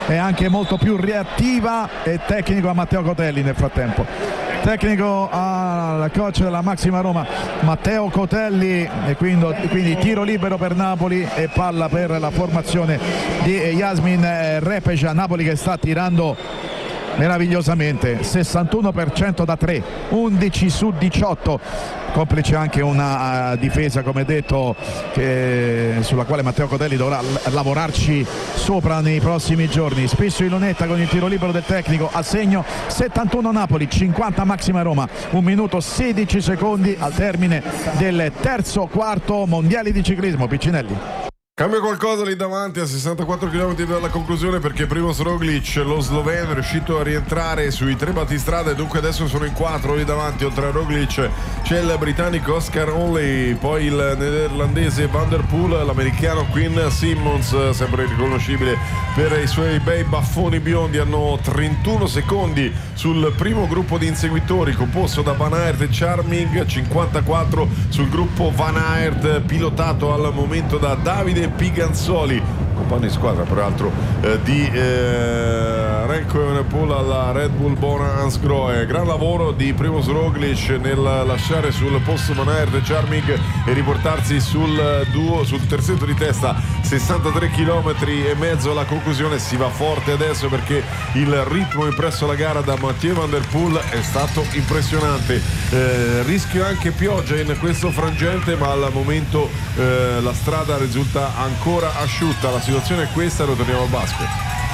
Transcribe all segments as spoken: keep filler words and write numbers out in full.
è anche molto più reattiva, e tecnico a Matteo Cotelli nel frattempo. Tecnico al coach della Maxima Roma Matteo Cotelli, e quindi, quindi tiro libero per Napoli e palla per la formazione di Yasmin Repeja. Napoli che sta tirando meravigliosamente, sessantuno per cento da tre, undici su diciotto, complice anche una uh, difesa, come detto, che, sulla quale Matteo Cotelli dovrà l- lavorarci sopra nei prossimi giorni. Spesso in lunetta con il tiro libero del tecnico, a segno settantuno Napoli, cinquanta Maxima Roma, un minuto sedici secondi al termine del terzo quarto. Mondiali di ciclismo, Piccinelli. Cambia qualcosa lì davanti a sessantaquattro chilometri dalla conclusione, perché Primož Roglič, lo sloveno, è riuscito a rientrare sui tre battistrade, dunque adesso sono in quattro lì davanti. Oltre a Roglič c'è il britannico Oscar Onley, poi il nederlandese Van der Poel, l'americano Quinn Simmons, sempre riconoscibile per i suoi bei baffoni biondi. Hanno trentuno secondi sul primo gruppo di inseguitori composto da Van Aert e Charming, cinquantaquattro sul gruppo Van Aert pilotato al momento da Davide Piganzoli, compagno di squadra peraltro eh, di eh, Remco Evenepoel alla Red Bull Bora-Hansgrohe. Gran lavoro di Primož Roglič nel lasciare sul posto Van Aert e Charming e riportarsi sul duo, sul terzetto di testa. Sessantatré chilometri e mezzo alla conclusione. Si va forte adesso perché il ritmo impresso alla gara da Mathieu Van der Poel è stato impressionante. Eh, rischio anche pioggia in questo frangente, ma al momento eh, la strada risulta ancora asciutta. La situazione è questa, lo torniamo al basket.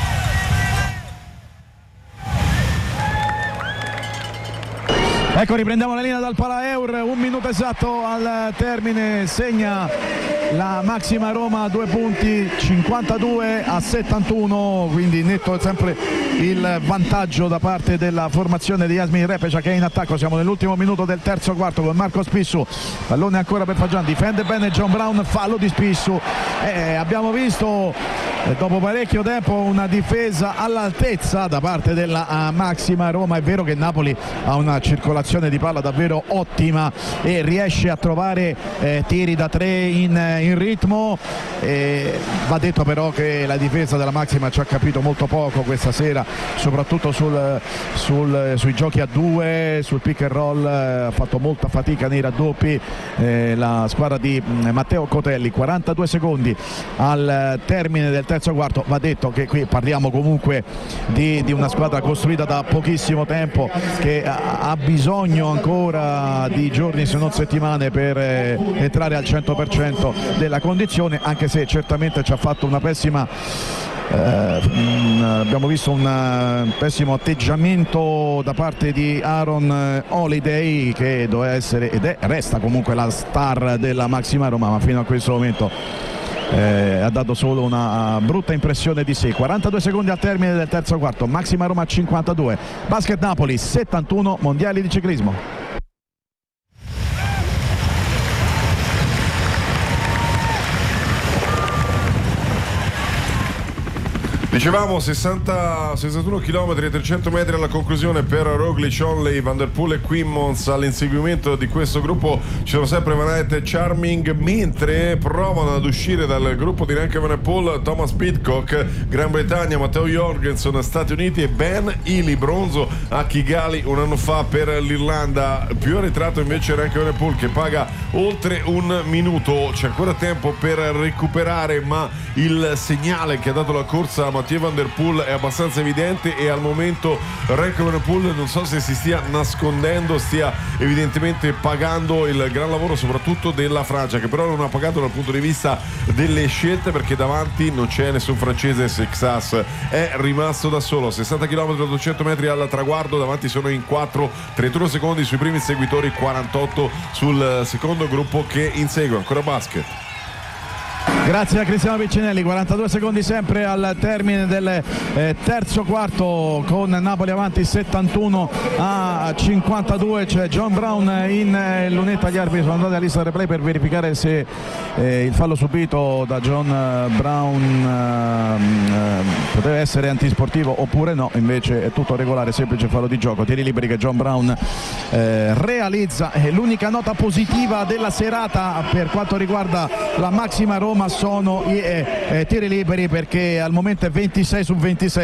Ecco, riprendiamo la linea dal Palaeur, un minuto esatto al termine, segna la Maxima Roma due punti, cinquantadue a settantuno, quindi netto sempre il vantaggio da parte della formazione di Yasmin Repeja, che è in attacco. Siamo nell'ultimo minuto del terzo quarto con Marco Spissu, pallone ancora per Fagian, difende bene John Brown, fallo di Spissu. Eh, abbiamo visto eh, dopo parecchio tempo una difesa all'altezza da parte della uh, Maxima Roma. È vero che Napoli ha una circolazione di palla davvero ottima e riesce a trovare eh, tiri da tre in, in ritmo. Eh, va detto però che la difesa della Maxima ci ha capito molto poco questa sera, soprattutto sul, sul, sui giochi a due, sul pick and roll, eh, ha fatto molta fatica nei raddoppi eh, la squadra di mh, Matteo Cotelli. Quarantadue secondi al termine del terzo quarto. Va detto che qui parliamo comunque di, di una squadra costruita da pochissimo tempo, che ha, ha bisogno ancora di giorni se non settimane per eh, entrare al cento per cento della condizione, anche se certamente ci ha fatto una pessima eh, mh, abbiamo visto un uh, pessimo atteggiamento da parte di Aaron Holiday, che doveva essere ed è, resta comunque la star della Maxima Roma, ma fino a questo momento Eh, ha dato solo una brutta impressione di sé. quarantadue secondi al termine del terzo quarto, Maxima Roma cinquantadue, Basket Napoli settantuno. Mondiali di ciclismo. Dicevamo sessanta, sessantuno chilometri e trecento metri alla conclusione per Roglič, Onley, Van der Poel e Quimmons. All'inseguimento di questo gruppo ci sono sempre Van Aert e Charming, mentre provano ad uscire dal gruppo di Remco Evenepoel Thomas Pidcock, Gran Bretagna, Matteo Jorgensen, Stati Uniti e Ben Healy, bronzo a Kigali un anno fa per l'Irlanda. Più arretrato invece Remco Evenepoel, che paga oltre un minuto. C'è ancora tempo per recuperare, ma il segnale che ha dato la corsa a Matteo Van der Poel è abbastanza evidente, e al momento Remco Evenepoel non so se si stia nascondendo, stia evidentemente pagando il gran lavoro soprattutto della Francia, che però non ha pagato dal punto di vista delle scelte, perché davanti non c'è nessun francese. Sexas è rimasto da solo, sessanta chilometri e duecento metri al traguardo, davanti sono in quattro, trentuno secondi sui primi inseguitori, quarantotto sul secondo gruppo che insegue. Ancora basket. Grazie a Cristiano Piccinelli. quarantadue secondi sempre al termine del eh, terzo quarto, con Napoli avanti settantuno a cinquantadue. C'è John Brown in eh, lunetta, gli arbitri sono andati all'ista replay per verificare se eh, il fallo subito da John Brown eh, poteva essere antisportivo oppure no. Invece è tutto regolare, semplice fallo di gioco, tiri liberi che John Brown eh, realizza. È l'unica nota positiva della serata per quanto riguarda la Maxima Roma sono i eh, eh, tiri liberi, perché al momento è ventisei su ventisei.